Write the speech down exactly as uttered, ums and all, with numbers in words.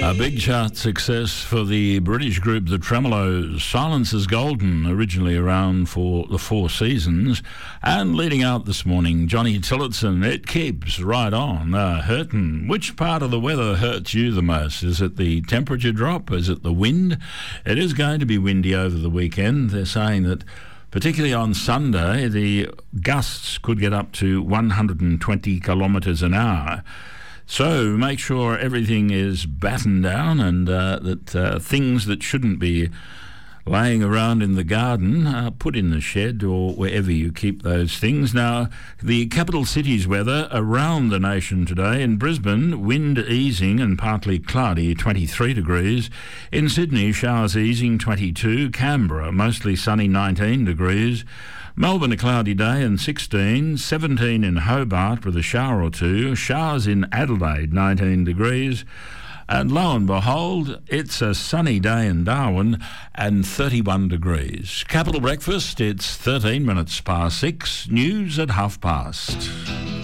A big chart success for the British group The Tremeloes. Silence is Golden, originally around for the Four Seasons. And leading out this morning, Johnny Tillotson, It Keeps Right On. Uh, hurtin'. Which part of the weather hurts you the most? Is it the temperature drop? Is it the wind? It is going to be windy over the weekend. They're saying that particularly on Sunday, the gusts could get up to one hundred twenty kilometres an hour. So make sure everything is battened down and uh, that uh, things that shouldn't be laying around in the garden are put in the shed or wherever you keep those things. Now, the capital city's weather around the nation today. In Brisbane, wind easing and partly cloudy, twenty-three degrees. In Sydney, showers easing, twenty-two. Canberra, mostly sunny, nineteen degrees. Melbourne, a cloudy day and sixteen. seventeen in Hobart with a shower or two. Showers in Adelaide, nineteen degrees. And lo and behold, it's a sunny day in Darwin and thirty-one degrees. Capital Breakfast, it's thirteen minutes past six. News at half past.